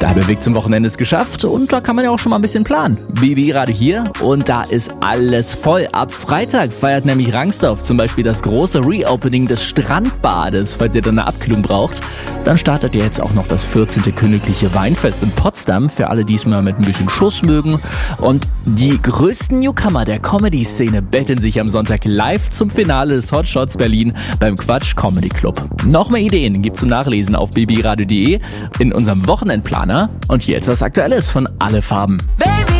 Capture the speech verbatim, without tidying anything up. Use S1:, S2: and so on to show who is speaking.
S1: Der halbe Weg zum Wochenende ist geschafft und da kann man ja auch schon mal ein bisschen planen. Bibi gerade hier und da ist alles voll. Ab Freitag feiert nämlich Rangsdorf zum Beispiel das große Reopening des Strandbades. Falls ihr dann eine Abkühlung braucht, dann startet ihr jetzt auch noch das vierzehnte Königliche Weinfest in Potsdam. Für alle, die es mal mit ein bisschen Schuss mögen. Und die größten Newcomer der Comedy-Szene betteln sich am Sonntag live zum Finale des Hot Shots Berlin beim Quatsch Comedy Club. Noch mehr Ideen gibt's zum Nachlesen auf bibiradio punkt de in unserem Wochenendplaner. Und hier jetzt was Aktuelles von Alle Farben.